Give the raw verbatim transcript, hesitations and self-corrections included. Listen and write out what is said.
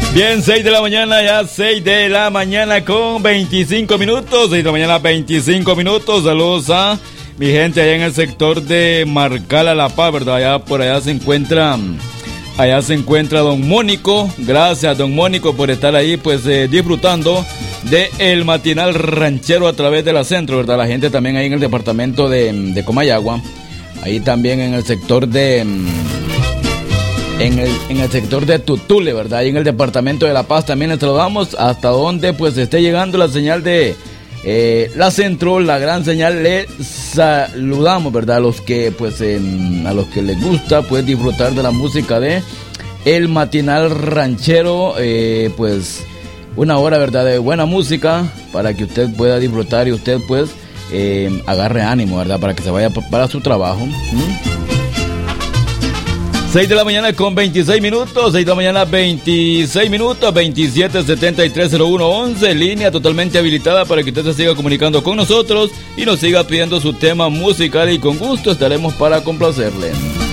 Bien, seis de la mañana, ya seis de la mañana con veinticinco minutos, seis de la mañana veinticinco minutos, saludos a mi gente allá en el sector de Marcala La Paz, ¿verdad? Allá por allá se encuentra, allá se encuentra don Mónico, gracias don Mónico por estar ahí pues eh, disfrutando de el matinal ranchero a través de la Centro, ¿verdad? La gente también ahí en el departamento de, de Comayagua, ahí también en el sector de... En el, en el sector de Tutule, ¿verdad? Y en el departamento de La Paz también les saludamos hasta donde pues esté llegando la señal de eh, la Centro, la gran señal. Le saludamos, ¿verdad? A los que pues en, a los que les gusta pues disfrutar de la música de el matinal ranchero, eh, pues una hora, ¿verdad? De buena música para que usted pueda disfrutar y usted pues eh, agarre ánimo, ¿verdad? Para que se vaya para su trabajo. ¿Mm? seis de la mañana con veintiséis minutos, seis de la mañana veintiséis minutos, veintisiete setenta y tres cero uno once, línea totalmente habilitada para que usted se siga comunicando con nosotros y nos siga pidiendo su tema musical y con gusto estaremos para complacerle.